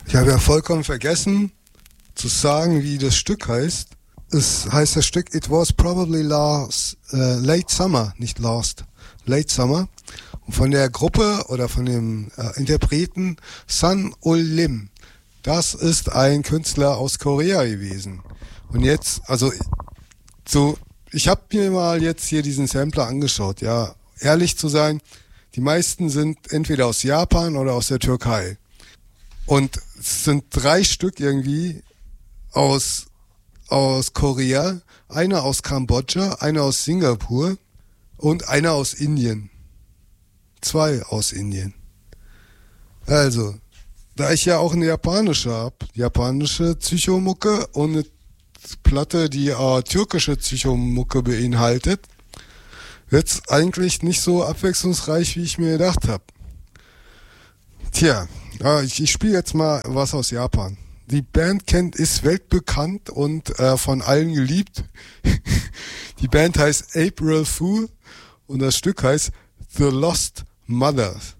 Ich habe ja vollkommen vergessen zu sagen, wie das Stück heißt. Es heißt das Stück It Was Probably Late Summer, nicht Last, Late Summer. Und von der Gruppe oder von dem Interpreten Sun Ul Lim. Das ist ein Künstler aus Korea gewesen. Und jetzt, also so, ich habe mir mal jetzt hier diesen Sampler angeschaut. Ja, ehrlich zu sein, die meisten sind entweder aus Japan oder aus der Türkei. Und es sind 3 Stück irgendwie aus Korea, einer aus Kambodscha, einer aus Singapur und einer aus Indien. 2 aus Indien. Also, da ich ja auch eine japanische Psychomucke und eine Platte, die türkische Psychomucke beinhaltet, wird's eigentlich nicht so abwechslungsreich, wie ich mir gedacht habe. Tja, ich spiele jetzt mal was aus Japan. Die Band ist weltbekannt und von allen geliebt. Die Band heißt April Fool und das Stück heißt The Lost Mothers.